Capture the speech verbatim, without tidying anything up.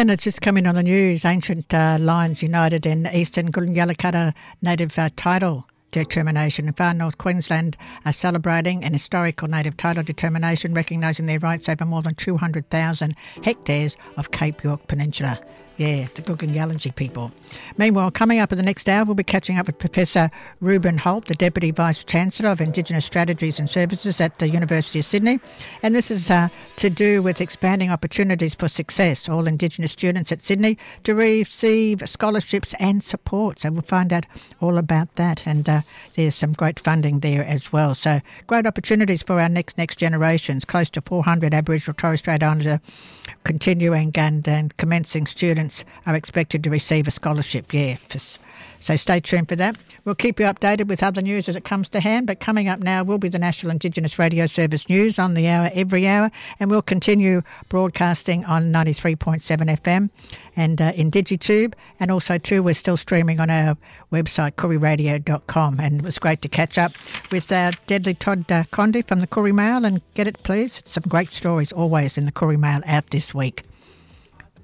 And it's just coming on the news. Ancient uh, Lions United in Eastern Gulnyallakata Native uh, Title Determination in far north Queensland are celebrating an historical native title determination recognising their rights over more than two hundred thousand hectares of Cape York Peninsula. Yeah, the Gulnyallanji people. Meanwhile, coming up in the next hour, we'll be catching up with Professor Ruben Holt, the Deputy Vice-Chancellor of Indigenous Strategies and Services at the University of Sydney. And this is uh, to do with expanding opportunities for success. All Indigenous students at Sydney to receive scholarships and support. So we'll find out all about that. And uh, there's some great funding there as well. So great opportunities for our next next generations. Close to four hundred Aboriginal Torres Strait Islander continuing and, and commencing students are expected to receive a scholarship, yeah. So stay tuned for that. We'll keep you updated with other news as it comes to hand, but coming up now will be the National Indigenous Radio Service news on the hour every hour, and we'll continue broadcasting on ninety-three point seven F M and uh, in Digitube, and also too we're still streaming on our website koori radio dot com, and it was great to catch up with uh, Deadly Todd uh, Condi from the Koori Mail, and get it please, some great stories always in the Koori Mail out this week.